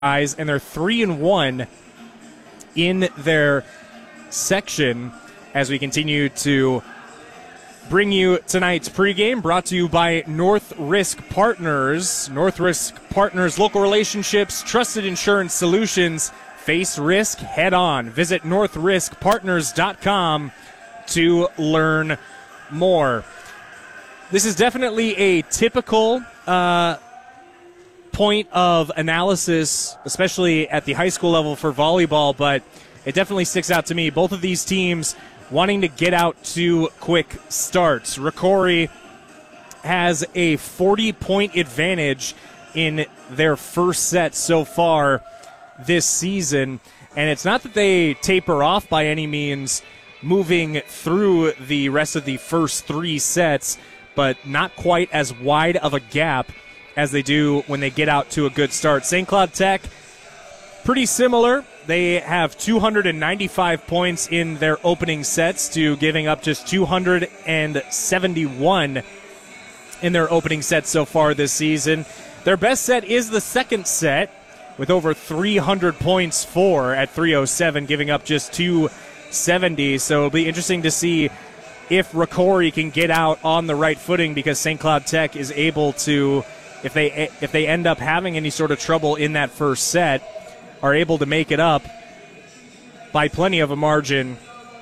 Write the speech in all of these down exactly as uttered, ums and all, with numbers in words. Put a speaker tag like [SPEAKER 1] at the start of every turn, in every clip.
[SPEAKER 1] guys, and they're three and one in their section as we continue to bring you tonight's pregame, brought to you by North Risk Partners. North Risk Partners, local relationships, trusted insurance solutions. Face risk head on. Visit north risk partners dot com to learn more. This is definitely a typical uh, point of analysis, especially at the high school level for volleyball, but it definitely sticks out to me. Both of these teams wanting to get out to quick starts. Rocori has a forty-point advantage in their first set so far this season, and it's not that they taper off by any means moving through the rest of the first three sets, but not quite as wide of a gap as they do when they get out to a good start. Saint Cloud Tech, pretty similar. They have two hundred ninety-five points in their opening sets to giving up just two hundred seventy-one in their opening sets so far this season. Their best set is the second set with over three hundred points for at three oh seven, giving up just two seventy. So it'll be interesting to see if Rocori can get out on the right footing, because Saint Cloud Tech is able to, if they if they end up having any sort of trouble in that first set, are able to make it up by plenty of a margin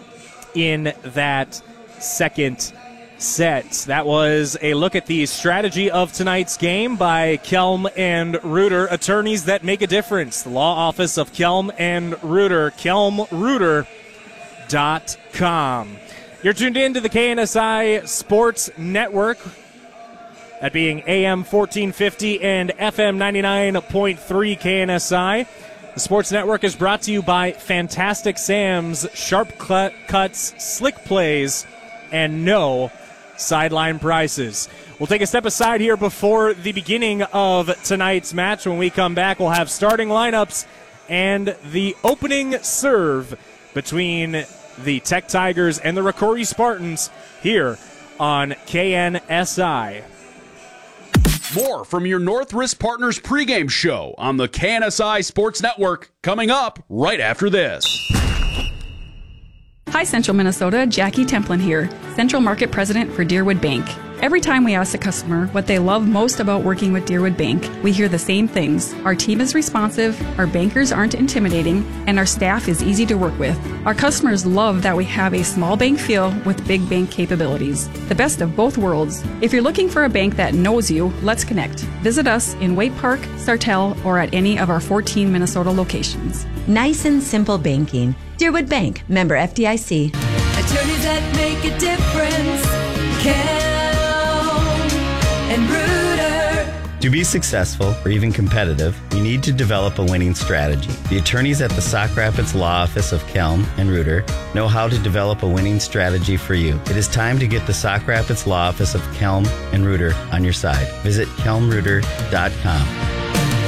[SPEAKER 1] in that second set. That was a look at the strategy of tonight's game by Kelm and Reuter, attorneys that make a difference. The law office of Kelm and Reuter, kelm reuter dot com. You're tuned in to the K N S I Sports Network, that being A M fourteen fifty and F M ninety-nine point three K N S I. The Sports Network is brought to you by Fantastic Sam's, sharp cut, cuts, slick plays, and no sideline prices. We'll take a step aside here before the beginning of tonight's match. When we come back, we'll have starting lineups and the opening serve between the Tech Tigers and the Rocori Spartans here on K N S I.
[SPEAKER 2] More from your North Risk Partners pregame show on the K N S I Sports Network coming up right after this.
[SPEAKER 3] Hi, Central Minnesota. Jackie Templin here, Central Market President for Deerwood Bank. Every time we ask a customer what they love most about working with Deerwood Bank, we hear the same things. Our team is responsive, our bankers aren't intimidating, and our staff is easy to work with. Our customers love that we have a small bank feel with big bank capabilities. The best of both worlds. If you're looking for a bank that knows you, let's connect. Visit us in Waite Park, Sartell, or at any of our fourteen Minnesota locations.
[SPEAKER 4] Nice and simple banking. Deerwood Bank, member F D I C.
[SPEAKER 5] Attorneys that make a difference. Kelm and Reuter.
[SPEAKER 6] To be successful or even competitive, you need to develop a winning strategy. The attorneys at the Sauk Rapids Law Office of Kelm and Reuter know how to develop a winning strategy for you. It is time to get the Sauk Rapids Law Office of Kelm and Reuter on your side. Visit kelm reuter dot com.